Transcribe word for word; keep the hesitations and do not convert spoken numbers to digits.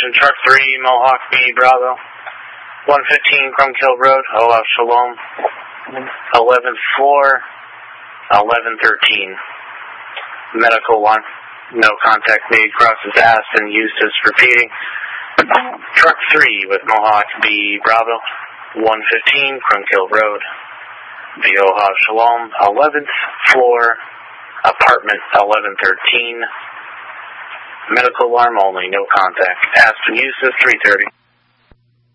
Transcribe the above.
Attention, truck three, Mohawk B, Bravo. one fifteen Crunkhill Road, Olav Shalom. eleventh floor, eleven thirteen. Medical one. No contact made. Crosses asked and used as repeating. Truck three with Mohawk B, Bravo. one fifteen Crunkhill Road. The Olav Shalom, eleventh floor, apartment eleven thirteen. Medical alarm only, no contact. Asked and used as three thirty.